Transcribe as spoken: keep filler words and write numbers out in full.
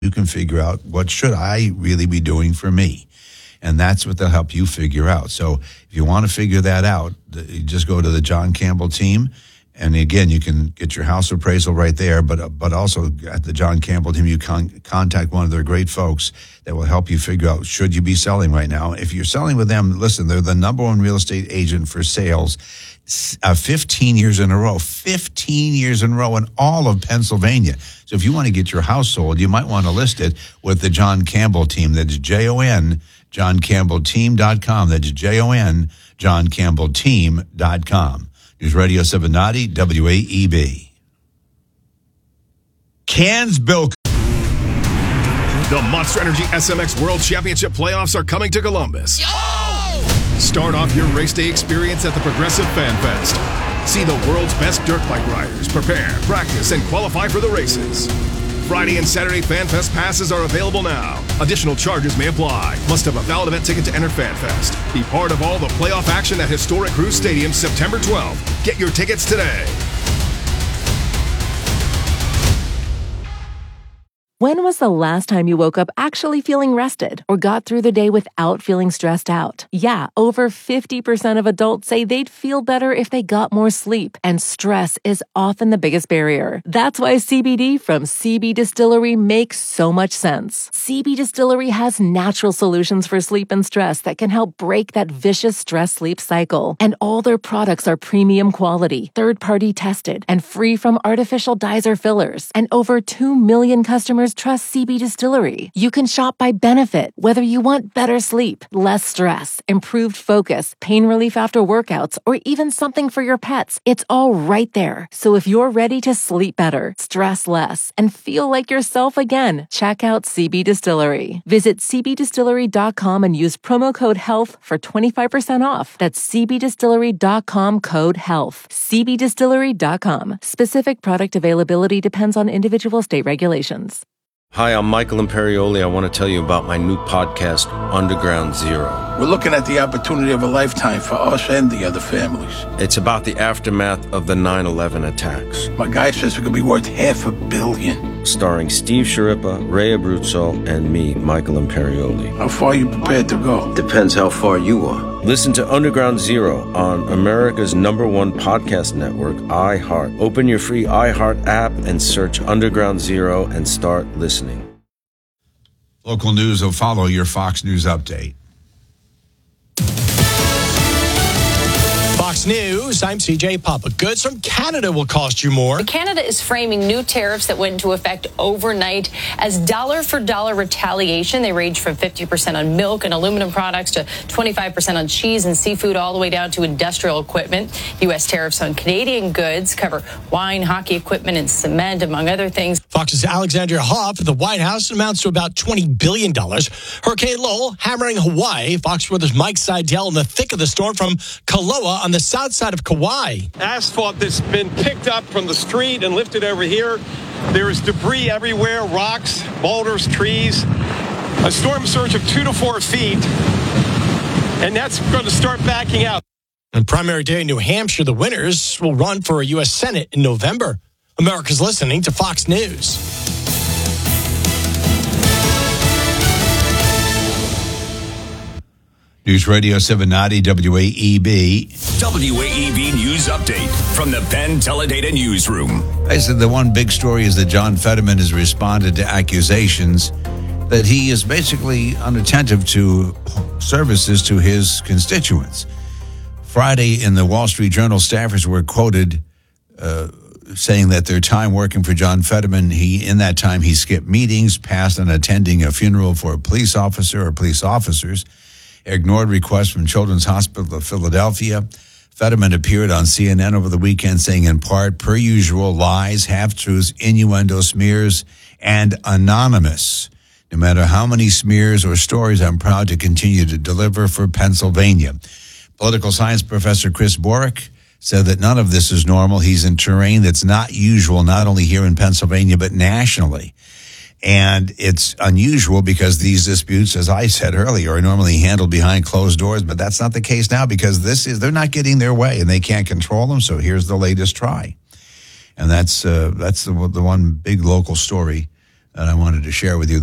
you can figure out what should I really be doing for me. And that's what they'll help you figure out. So if you want to figure that out, you just go to the John Campbell team. And again, you can get your house appraisal right there, but but also at the John Campbell team, you can contact one of their great folks that will help you figure out, should you be selling right now? If you're selling with them, listen, they're the number one real estate agent for sales, uh, fifteen years in a row, fifteen years in a row in all of Pennsylvania. So if you want to get your house sold, you might want to list it with the John Campbell team. That's J O N, john campbell team dot com. That's J O N, john campbell team dot com. News Radio seven ninety, W A E B. Cans Bilk. The Monster Energy S M X World Championship playoffs are coming to Columbus. Oh! Start off your race day experience at the Progressive Fan Fest. See the world's best dirt bike riders prepare, practice, and qualify for the races. Friday and Saturday Fan Fest passes are available now. Additional charges may apply. Must have a valid event ticket to enter Fan Fest. Be part of all the playoff action at historic Crew Stadium September twelfth. Get your tickets today. When was the last time you woke up actually feeling rested or got through the day without feeling stressed out? Yeah, over fifty percent of adults say they'd feel better if they got more sleep, and stress is often the biggest barrier. That's why C B D from C B Distillery makes so much sense. C B Distillery has natural solutions for sleep and stress that can help break that vicious stress-sleep cycle. And all their products are premium quality, third-party tested, and free from artificial dyes or fillers. And over two million customers trust C B Distillery. You can shop by benefit, whether you want better sleep, less stress, improved focus, pain relief after workouts, or even something for your pets. It's all right there. So if you're ready to sleep better, stress less, and feel like yourself again, check out C B Distillery. Visit c b distillery dot com and use promo code HEALTH for twenty-five percent off. That's c b distillery dot com code HEALTH. c b distillery dot com. Specific product availability depends on individual state regulations. Hi, I'm Michael Imperioli. I want to tell you about my new podcast, Underground Zero. We're looking at the opportunity of a lifetime for us and the other families. It's about the aftermath of the nine eleven attacks. My guy says it could be worth half a billion. Starring Steve Sharippa, Ray Abruzzo, and me, Michael Imperioli. How far are you prepared to go? Depends how far you are. Listen to Underground Zero on America's number one podcast network, iHeart. Open your free iHeart app and search Underground Zero and start listening. Local news will follow your Fox News update. Fox News, I'm C J Papa. Goods from Canada will cost you more. Canada is framing new tariffs that went into effect overnight as dollar-for-dollar retaliation. They range from fifty percent on milk and aluminum products to twenty-five percent on cheese and seafood, all the way down to industrial equipment. U S tariffs on Canadian goods cover wine, hockey equipment, and cement, among other things. Fox's Alexandria Hoff at the White House amounts to about twenty billion dollars. Hurricane Lowell hammering Hawaii. Fox Weather's Mike Seidel in the thick of the storm from Kaloa on the south side of Kauai. Asphalt that's been picked up from the street and lifted over here. There is debris everywhere, rocks, boulders, trees. A storm surge of two to four feet, and that's going to start backing out. On primary day in New Hampshire, the winners will run for a U S Senate in November. America's listening to Fox News. News Radio seven ninety W A E B. W A E B News Update from the Penn Teledata Newsroom. I said the one big story is that John Fetterman has responded to accusations that he is basically unattentive to services to his constituents. Friday in the Wall Street Journal, staffers were quoted uh, saying that their time working for John Fetterman, he in that time he skipped meetings, passed on attending a funeral for a police officer or police officers, ignored requests from Children's Hospital of Philadelphia. Fetterman appeared on C N N over the weekend saying, in part, per usual, lies, half-truths, innuendo, smears, and anonymous. No matter how many smears or stories, I'm proud to continue to deliver for Pennsylvania. Political science professor Chris Borick said that none of this is normal. He's in terrain that's not usual, not only here in Pennsylvania, but nationally. And it's unusual because these disputes, as I said earlier, are normally handled behind closed doors, but that's not the case now because this is they're not getting their way and they can't control them. So here's the latest try. And that's uh, that's the, the one big local story that I wanted to share with you.